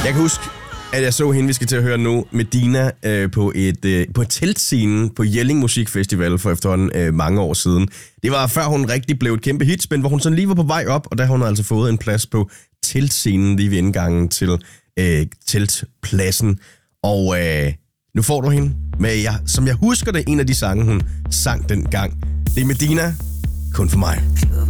Jeg kan huske, at jeg så hende, vi skal til at høre nu, Medina, på et teltscene på Jelling Musikfestival for efterhånden mange år siden. Det var før hun rigtig blev et kæmpe hitspin, hvor hun sådan lige var på vej op, og der har hun altså fået en plads på teltscenen lige ved indgangen til teltpladsen. Og nu får du hende med, som jeg husker det, en af de sange, hun sang dengang. Det er Medina, Kun for mig.